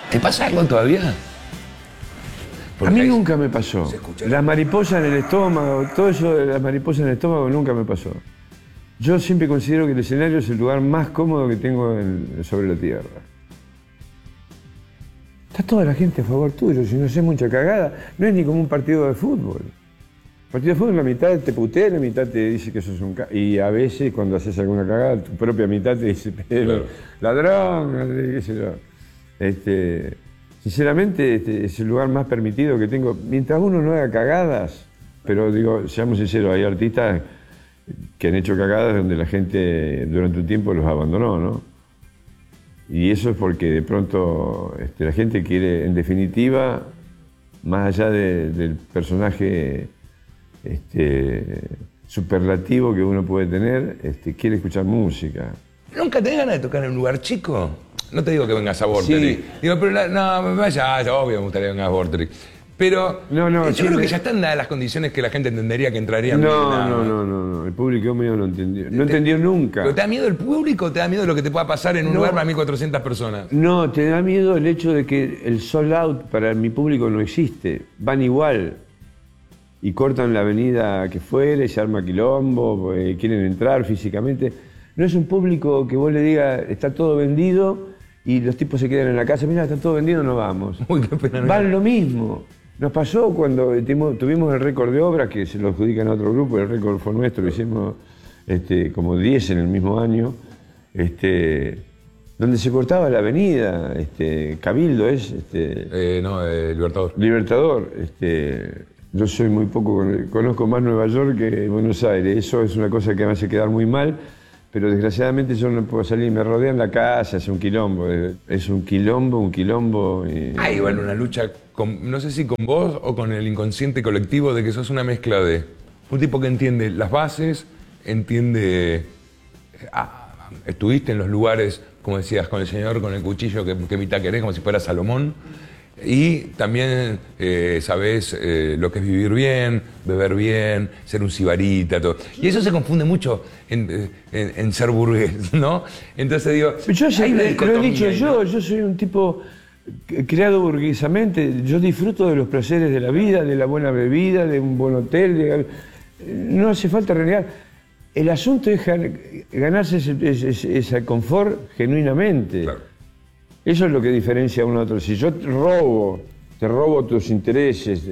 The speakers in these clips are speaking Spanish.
¿Te pasa algo todavía? A mí nunca me pasó. Las mariposas en el estómago, todo eso de las mariposas en el estómago nunca me pasó. Yo siempre considero que el escenario es el lugar más cómodo que tengo sobre la tierra. Está toda la gente a favor tuyo, si no haces mucha cagada, no es ni como un partido de fútbol. El partido de fútbol la mitad te putea, la mitad te dice que sos un y a veces cuando haces alguna cagada, tu propia mitad te dice, pero, ladrón, qué sé yo. Sinceramente, es el lugar más permitido que tengo. Mientras uno no haga cagadas, pero digo, seamos sinceros, hay artistas que han hecho cagadas donde la gente durante un tiempo los abandonó, ¿no? Y eso es porque de pronto la gente quiere, en definitiva, más allá del personaje superlativo que uno puede tener, quiere escuchar música. ¿Nunca tenés ganas de tocar en un lugar chico? No te digo que vengas a Vorterix. Sí. Digo, pero no, vaya, obvio me gustaría que vengas a Vorterix. Pero yo creo que ya están dadas las condiciones que la gente entendería que entrarían. No, el público mío no entendió. No entendió nunca. ¿Pero te da miedo el público o te da miedo lo que te pueda pasar en un lugar para 1.400 personas? No, te da miedo el hecho de que el sold out para mi público no existe. Van igual. Y cortan la avenida que fuere, y se arma quilombo, quieren entrar físicamente. No es un público que vos le digas, está todo vendido, y los tipos se quedan en la casa, mira, está todo vendido, no vamos. Uy, qué pena. Van lo mismo. Nos pasó cuando tuvimos el récord de obras, que se lo adjudican a otro grupo, el récord fue nuestro, lo hicimos como 10 en el mismo año, donde se cortaba la avenida, Cabildo es... Libertador. Libertador. Yo soy muy poco, conozco más Nueva York que Buenos Aires, eso es una cosa que me hace quedar muy mal, pero desgraciadamente yo no puedo salir, me rodean la casa, es un quilombo. Es un quilombo. Hay igual una lucha, no sé si con vos o con el inconsciente colectivo, de que sos una mezcla de un tipo que entiende las bases, entiende... estuviste en los lugares, como decías, con el señor, con el cuchillo que mitad querés, como si fuera Salomón. Y también sabés lo que es vivir bien, beber bien, ser un sibarita, todo. Y eso se confunde mucho en ser burgués, ¿no? Entonces digo... Yo lo he dicho yo soy un tipo creado burguesamente. Yo disfruto de los placeres de la vida, de la buena bebida, de un buen hotel. No hace falta renegar. El asunto es ganarse ese confort genuinamente. Claro. Eso es lo que diferencia a uno a otro. Si yo te robo tus intereses,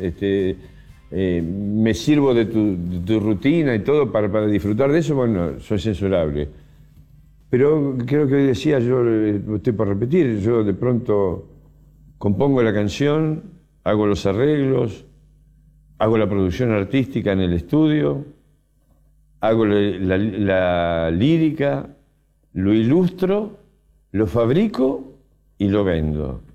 me sirvo de tu rutina y todo para disfrutar de eso, bueno, soy censurable. Pero creo que hoy decía, yo estoy para repetir, yo de pronto compongo la canción, hago los arreglos, hago la producción artística en el estudio, hago la lírica, lo ilustro, lo fabrico y lo vendo.